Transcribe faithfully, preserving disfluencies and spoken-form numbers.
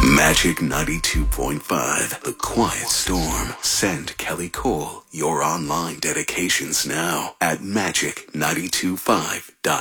Magic ninety-two point five, The Quiet Storm. Send Kelly Cole your online dedications now at magic nine two five dot